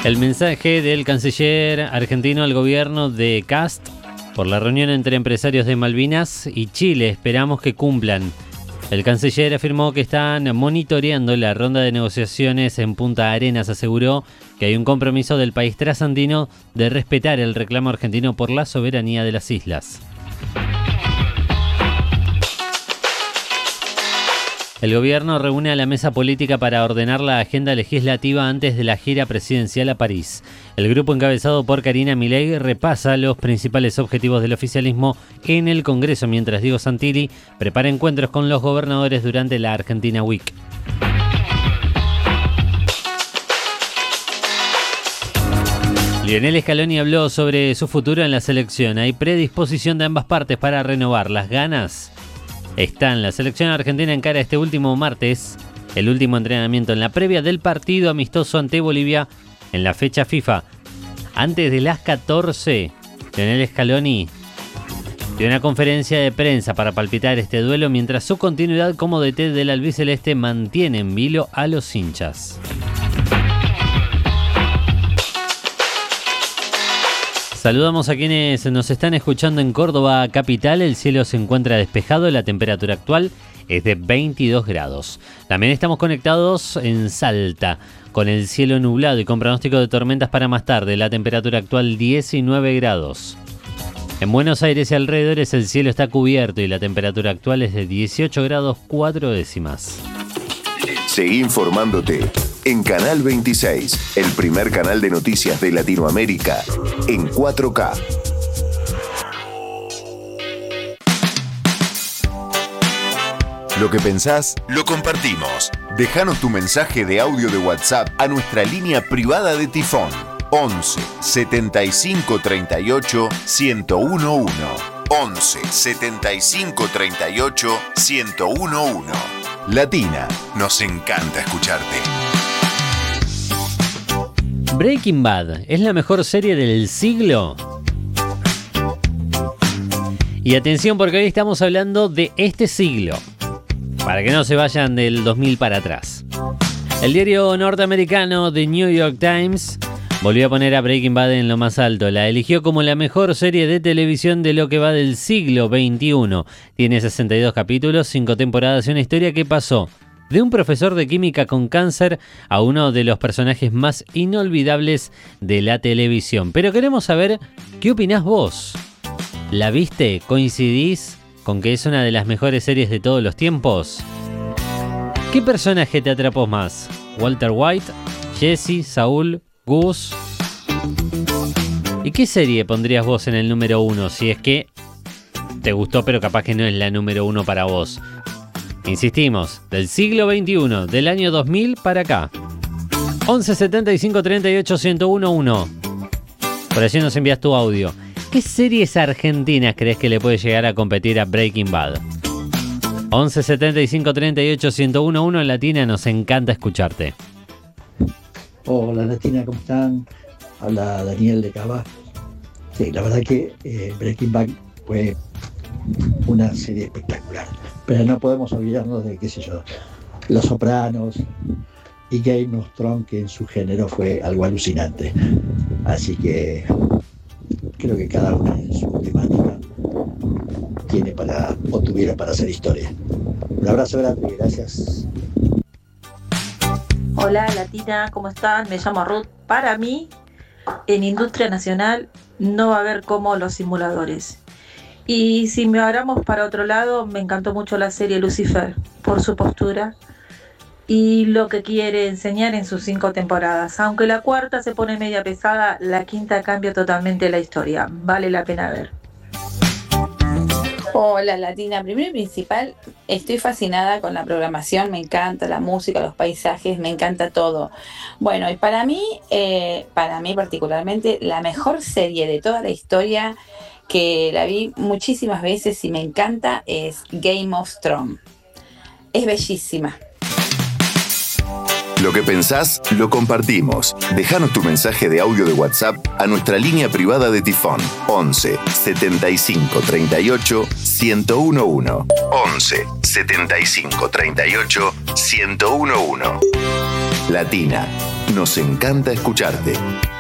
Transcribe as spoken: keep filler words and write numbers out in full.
El mensaje del canciller argentino al gobierno de Kast por la reunión entre empresarios de Malvinas y Chile. Esperamos que cumplan. El canciller afirmó que están monitoreando la ronda de negociaciones en Punta Arenas. Aseguró que hay un compromiso del país trasandino de respetar el reclamo argentino por la soberanía de las islas. El gobierno reúne a la mesa política para ordenar la agenda legislativa antes de la gira presidencial a París. El grupo encabezado por Karina Milei repasa los principales objetivos del oficialismo en el Congreso, mientras Diego Santilli prepara encuentros con los gobernadores durante la Argentina Week. Lionel Scaloni habló sobre su futuro en la selección. Hay predisposición de ambas partes para renovar. Las ganas están. La selección argentina encara este último martes el último entrenamiento en la previa del partido amistoso ante Bolivia en la fecha FIFA. Antes de las catorce, Lionel Scaloni dio una conferencia de prensa para palpitar este duelo, mientras su continuidad como D T del albiceleste mantiene en vilo a los hinchas. Saludamos a quienes nos están escuchando en Córdoba capital. El cielo se encuentra despejado, la temperatura actual es de veintidós grados. También estamos conectados en Salta, con el cielo nublado y con pronóstico de tormentas para más tarde. La temperatura actual diecinueve grados. En Buenos Aires y alrededores el cielo está cubierto y la temperatura actual es de dieciocho grados cuatro décimas. Seguí informándote en Canal veintiséis, el primer canal de noticias de Latinoamérica en cuatro K. Lo que pensás, lo compartimos. Déjanos tu mensaje de audio de WhatsApp a nuestra línea privada de Tifón. once setenta y cinco treinta y ocho ciento uno. once setenta y cinco treinta y ocho ciento uno. Latina, nos encanta escucharte. Breaking Bad es la mejor serie del siglo. Y atención, porque hoy estamos hablando de este siglo, para que no se vayan del dos mil para atrás. El diario norteamericano The New York Times volvió a poner a Breaking Bad en lo más alto. La eligió como la mejor serie de televisión de lo que va del siglo veintiuno. Tiene sesenta y dos capítulos, cinco temporadas y una historia que pasó de un profesor de química con cáncer a uno de los personajes más inolvidables de la televisión. Pero queremos saber qué opinás vos. ¿La viste? ¿Coincidís con que es una de las mejores series de todos los tiempos? ¿Qué personaje te atrapó más? ¿Walter White? ¿Jesse? ¿Saúl? ¿Gus? ¿Y qué serie pondrías vos en el número uno? Si es que te gustó, pero capaz que no es la número uno para vos. Insistimos, del siglo veintiuno, del año dos mil para acá. once setenta y cinco treinta y ocho ciento uno. Por allí nos envías tu audio. ¿Qué series argentinas crees que le puede llegar a competir a Breaking Bad? once setenta y cinco treinta y ocho ciento uno. En Latina, nos encanta escucharte. Hola Latina, ¿cómo están? Habla Daniel de Cava. Sí, la verdad que eh, Breaking Bad fue una serie espectacular. Pero no podemos olvidarnos de, qué sé yo, Los Sopranos y Game of Thrones, que en su género fue algo alucinante. Así que creo que cada una en su temática tiene para, o tuviera para hacer historia. Un abrazo grande, gracias. Hola Latina, ¿cómo están? Me llamo Ruth. Para mí, en industria nacional no va a haber como Los Simuladores. Y si me abramos para otro lado, me encantó mucho la serie Lucifer, por su postura y lo que quiere enseñar en sus cinco temporadas. Aunque la cuarta se pone media pesada, la quinta cambia totalmente la historia. Vale la pena ver. Hola Latina, primero y principal, estoy fascinada con la programación, me encanta la música, los paisajes, me encanta todo. Bueno, y para mí, eh, para mí particularmente, la mejor serie de toda la historia, que la vi muchísimas veces y me encanta, es Game of Thrones. Es bellísima. Lo que pensás, lo compartimos. Déjanos tu mensaje de audio de WhatsApp a nuestra línea privada de Tifón. once setenta y cinco treinta y ocho ciento uno. once setenta y cinco treinta y ocho ciento uno. Latina, Nos encanta escucharte.